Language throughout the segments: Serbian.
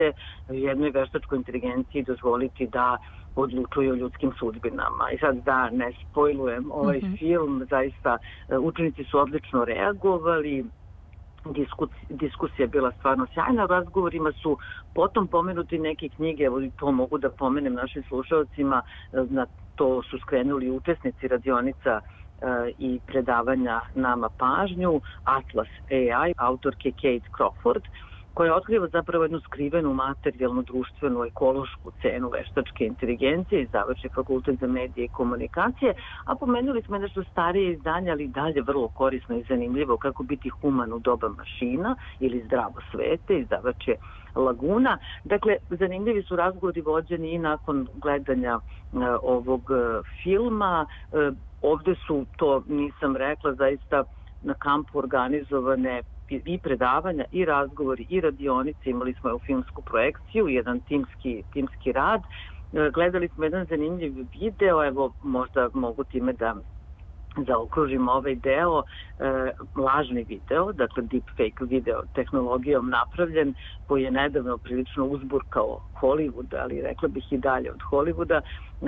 jednoj veštačkoj inteligenciji dozvoliti da odlučuju o ljudskim sudbinama. I sad da ne spojlujem ovaj film, zaista učenici su odlično reagovali, diskusija je bila stvarno sjajna, u razgovorima su potom pomenuti neke knjige, evo to mogu da pomenem našim slušalcima, na to su skrenuli učesnici radionica i predavanja nama pažnju, Atlas AI, autorke Kate Crawford, koja otkriva zapravo jednu skrivenu materijalnu, društvenu, ekološku cenu veštačke inteligencije i završi Fakultet za medije i komunikacije, a pomenuli smo nešto starije izdanje, ali dalje vrlo korisno i zanimljivo kako biti human u doba mašina ili zdravo svete, izdavače Laguna. Dakle, zanimljivi su razgovori vođeni i nakon gledanja ovog filma. Ovde su, to nisam rekla, zaista na kampu organizovane i predavanja, i razgovori, i radionice. Imali smo filmsku projekciju, jedan timski rad. Gledali smo jedan zanimljiv video, evo možda mogu time da zaokružimo ovaj deo, lažni video, dakle deepfake video tehnologijom napravljen, koji je nedavno prilično uzburkao Hollywood, ali rekla bih i dalje od Hollywooda,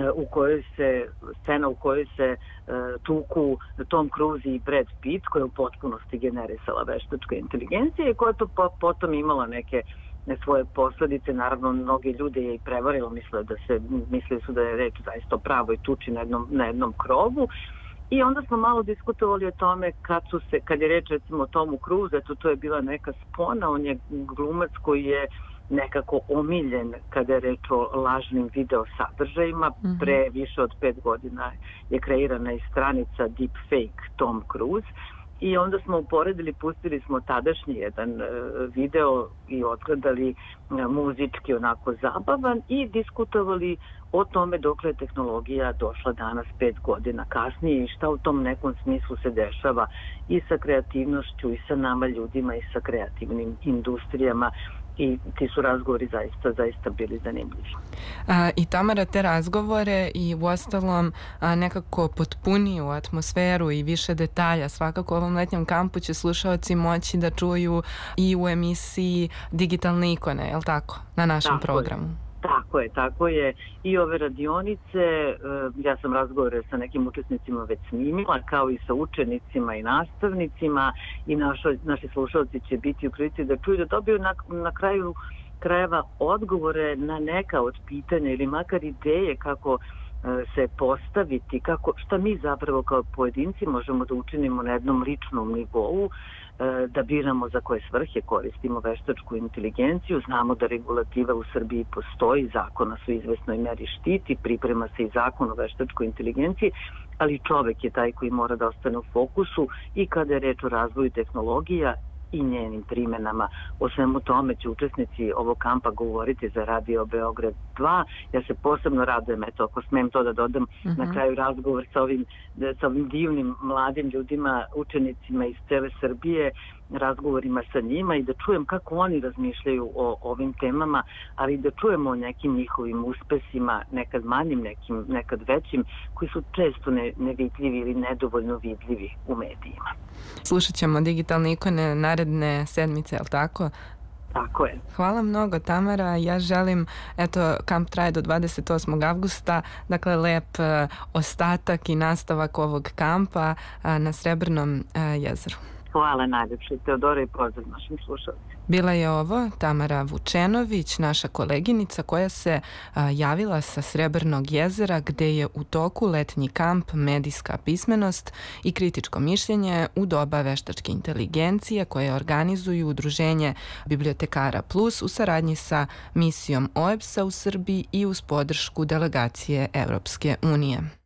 scena u kojoj se tuku Tom Cruise i Brad Pitt, koja je u potpunosti generisala veštačka inteligencija i koja je to potom imala neke svoje posledice. Naravno, mnogi ljude je i prevarilo, mislili su da je reč zaista o pravoj tuči na jednom krovu. I onda smo malo diskutovali o tome kad je reč recimo o Tomu Cruise, to je bila neka spona, on je glumac koji je nekako omiljen kada je reč o lažnim video sadržajima. Pre više od 5 godina je kreirana i stranica Deepfake Tom Cruise. I onda smo uporedili, pustili smo tadašnji jedan video i odgledali muzički onako zabavan i diskutovali o tome dokle je tehnologija došla danas 5 godina kasnije i šta u tom nekom smislu se dešava i sa kreativnošću i sa nama ljudima i sa kreativnim industrijama. I ti su razgovori zaista bili zanimljivi. I Tamara, te razgovore i uostalom nekako potpuniju atmosferu i više detalja svakako ovom letnjem kampu će slušaoci moći da čuju i u emisiji Digitalne ikone, je li tako? Na našem programu. Tako je. I ove radionice, ja sam razgovore sa nekim učesnicima već snimila, kao i sa učenicima i nastavnicima, i naši slušalci će biti u prilici da čuju, da dobiju na kraju krajeva odgovore na neka od pitanja ili makar ideje kako se postaviti, šta mi zapravo kao pojedinci možemo da učinimo na jednom ličnom nivou, da biramo za koje svrhe koristimo veštačku inteligenciju. Znamo da regulativa u Srbiji postoji, zakona su izvesnoj meri štiti, priprema se i zakon o veštačkoj inteligenciji, ali čovek je taj koji mora da ostane u fokusu i kada je reč o razvoju tehnologija i njenim primenama. O svemu tome će učesnici ovog kampa govoriti za Radio Beograd 2. Ja se posebno radujem, ako smem to da dodam, na kraju razgovor sa ovim divnim mladim ljudima, učenicima iz cele Srbije, razgovorima sa njima i da čujem kako oni razmišljaju o ovim temama, ali da čujemo o nekim njihovim uspesima, nekad manjim, nekad većim, koji su često nevidljivi ili nedovoljno vidljivi u medijima. Slušat ćemo Digitalne ikone naredne sedmice, je li tako? Tako je. Hvala mnogo, Tamara. Ja želim, kamp traje do 28. avgusta, dakle lep ostatak i nastavak ovog kampa na Srebrnom jezeru. Hvala najljepše, Teodora, i pozdrav našim slušalcima. Bila je ovo Tamara Vučenović, naša koleginica koja se javila sa Srebrnog jezera gde je u toku letnji kamp Medijska pismenost i kritičko mišljenje u doba veštačke inteligencije koje organizuju Udruženje Bibliotekara Plus u saradnji sa misijom OEBS-a u Srbiji i uz podršku delegacije Evropske unije.